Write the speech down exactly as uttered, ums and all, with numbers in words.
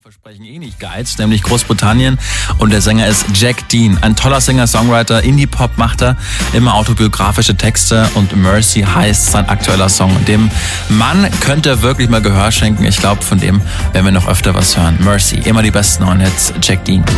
Versprechen eh nicht geizt, nämlich Großbritannien, und der Sänger ist Jack Dean. Ein toller Singer-Songwriter, Indie-Pop macht er, immer autobiografische Texte, und Mercy heißt sein aktueller Song. Dem Mann könnt ihr wirklich mal Gehör schenken. Ich glaube, von dem werden wir noch öfter was hören. Mercy, immer die besten neuen Hits, Jack Dean.